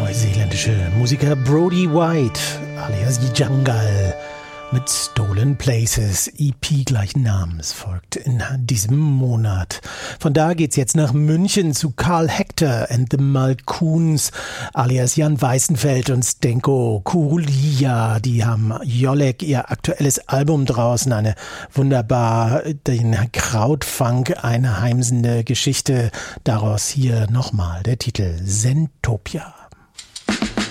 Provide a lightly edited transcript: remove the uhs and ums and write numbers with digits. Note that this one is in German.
neuseeländische Musiker Brody White alias Jungle mit Stolen Places, EP gleichen Namens, folgt in diesem Monat. Von da geht's jetzt nach München zu Carl Hector and the Malkoons alias Jan Weißenfeld und Zdenko Kurulia. Die haben Jolek, ihr aktuelles Album draußen, eine wunderbar den Krautfunk einheimsende Geschichte. Daraus hier nochmal der Titel Zentopia.